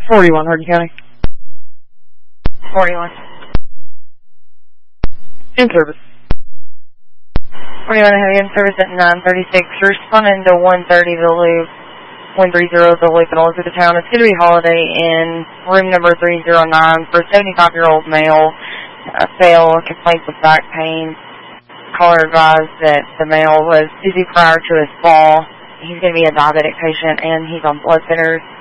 41, Hardin County. 41. In service. 41, heavy in service at 936. Responding to 130 the loop. 130 the loop in Elizabeth Town. It's going to be Holiday Inn, room number 309 for a 75-year-old male. Fail, complaints with back pain. Caller advised that the male was dizzy prior to his fall. He's going to be a diabetic patient and he's on blood thinners.